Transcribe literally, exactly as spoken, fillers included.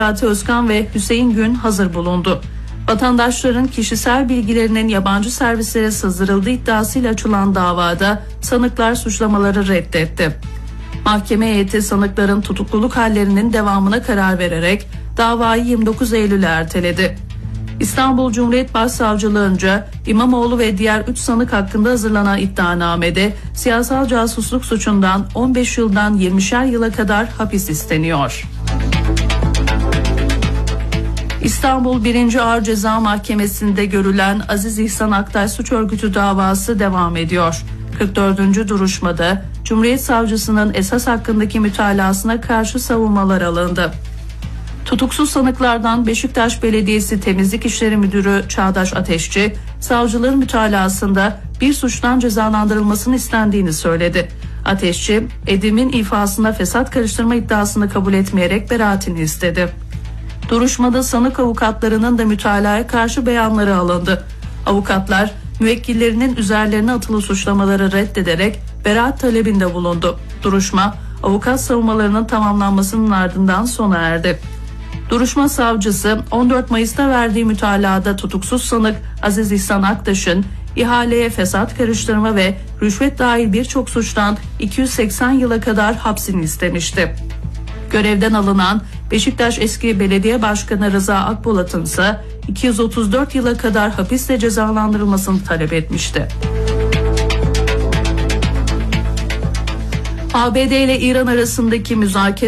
Necati Özkan ve Hüseyin Gün hazır bulundu. Vatandaşların kişisel bilgilerinin yabancı servislere sızdırıldığı iddiasıyla açılan davada sanıklar suçlamaları reddetti. Mahkeme heyeti sanıkların tutukluluk hallerinin devamına karar vererek davayı yirmi dokuz Eylül'e erteledi. İstanbul Cumhuriyet Başsavcılığınca İmamoğlu ve diğer üç sanık hakkında hazırlanan iddianamede siyasal casusluk suçundan on beş yıldan yirmişer yıla kadar hapis isteniyor. İstanbul birinci Ağır Ceza Mahkemesi'nde görülen Aziz İhsan Aktaş suç örgütü davası devam ediyor. kırk dördüncü duruşmada Cumhuriyet Savcısının esas hakkındaki mütalasına karşı savunmalar alındı. Tutuksuz sanıklardan Beşiktaş Belediyesi Temizlik İşleri Müdürü Çağdaş Ateşçi, savcıların mütalasında bir suçtan cezalandırılmasını istendiğini söyledi. Ateşçi, Edim'in ifasına fesat karıştırma iddiasını kabul etmeyerek beraatini istedi. Duruşmada sanık avukatlarının da mütalaya karşı beyanları alındı. Avukatlar, müvekkillerinin üzerlerine atılı suçlamaları reddederek beraat talebinde bulundu. Duruşma, avukat savunmalarının tamamlanmasının ardından sona erdi. Duruşma savcısı on dört Mayıs'ta verdiği mütalada tutuksuz sanık Aziz İhsan Aktaş'ın ihaleye fesat karıştırma ve rüşvet dahil birçok suçtan iki yüz seksen yıla kadar hapsini istemişti. Görevden alınan Beşiktaş eski belediye başkanı Rıza Akbulat'ın ise iki yüz otuz dört yıla kadar hapisle cezalandırılmasını talep etmişti. A B D ile İran arasındaki müzakere